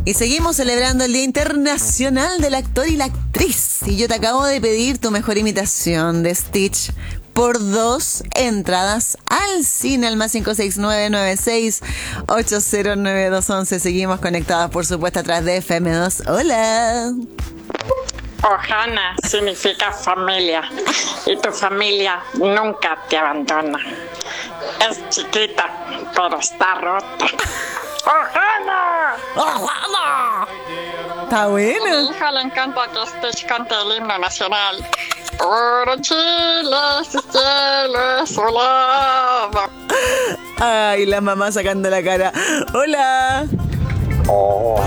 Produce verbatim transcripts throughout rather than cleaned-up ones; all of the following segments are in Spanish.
Y seguimos celebrando el Día Internacional del Actor y la Actriz. Y yo te acabo de pedir tu mejor imitación de Stitch por dos entradas al cine al más cinco seis nueve nueve seis ocho cero nueve dos once. Seguimos conectadas, por supuesto, a través de F M dos. Hola. Ohana significa familia y tu familia nunca te abandona. Es chiquita, pero está rota. ¡Ohana! ¡Ohana! Está A mi bueno. hija le encanta que Stitch cante el himno nacional. Oro Chile, sus cielos, hola. Ay, la mamá sacando la cara. Hola. Oh,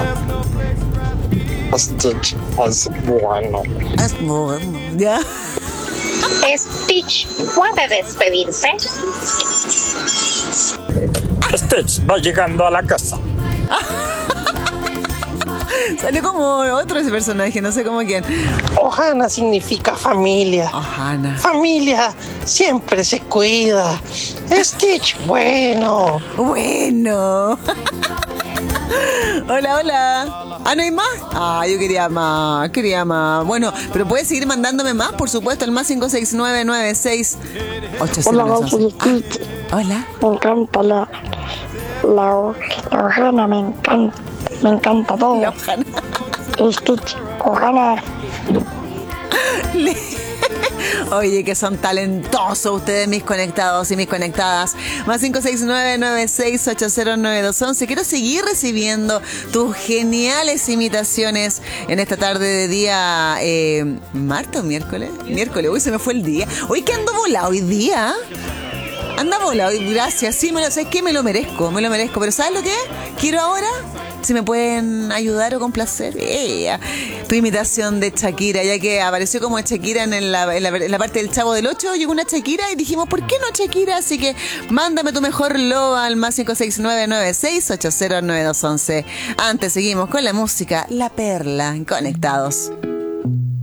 Stitch es bueno. Es bueno. ¿Ya? Stitch puede despedirse. Stitch va llegando a la casa. Salió como otro ese personaje, no sé cómo quién. Ohana significa familia. Ohana. Familia siempre se cuida. Stitch, bueno. Bueno. Hola, hola. Ah, ¿no hay más? Ah, yo quería más, quería más. Bueno, pero puedes seguir mandándome más, por supuesto, al más cinco seis nueve nueve seis ocho cero Hola, nueve soy once. Stitch. Ah, hola. Me encanta la, la, la Ohana, me encanta, me encanta todo. La Ohana. Stitch, Ohana. Oye, que son talentosos ustedes, mis conectados y mis conectadas. Más cinco seis nueve nueve seis ocho cero nueve dos once. Quiero seguir recibiendo tus geniales imitaciones en esta tarde de día eh, martes o miércoles. Miércoles, uy, se me fue el día. Hoy que ando volado hoy día. Anda volado, gracias. Sí, me lo, ¿sabes qué? Me lo merezco, me lo merezco. Pero ¿sabes lo que? Quiero ahora, si me pueden ayudar o complacer, ella, tu imitación de Shakira, ya que apareció como Shakira en la, en la, en la parte del Chavo del ocho, llegó una Shakira y dijimos, ¿por qué no Shakira? Así que mándame tu mejor loba al más cinco seis nueve nueve seis ocho cero nueve dos once. Antes seguimos con la música La Perla, conectados.